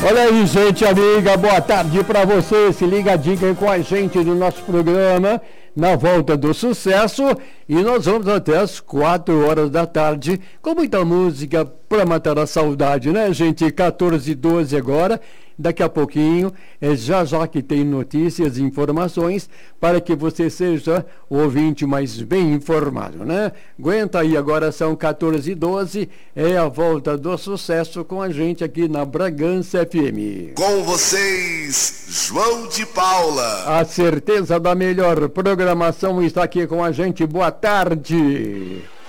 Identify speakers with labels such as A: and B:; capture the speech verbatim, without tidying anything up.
A: Olha aí, gente amiga, boa tarde para você, se ligadinho aí com a gente no nosso programa, na Volta do Sucesso, e nós vamos até as quatro horas da tarde, com muita música para matar a saudade, né, gente? quatorze e doze agora, daqui a pouquinho, é já já que tem notícias e informações, para que você seja o ouvinte mais bem informado, né? Aguenta aí, agora são quatorze e doze, é a Volta do Sucesso com a gente aqui na Bragança F M.
B: Com vocês, João de Paula.
A: A certeza da melhor programação está aqui com a gente. Boa tarde.